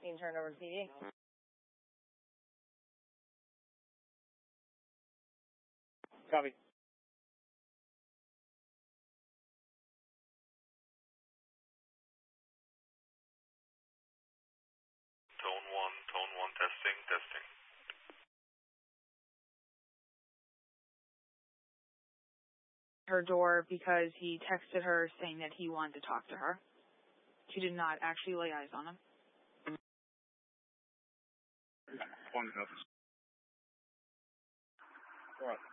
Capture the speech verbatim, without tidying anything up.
Being turned over to P D. Copy. Tone one, tone one, testing, testing. Her door because he texted her saying that he wanted to talk to her. She did not actually lay eyes on him. One, no. All right.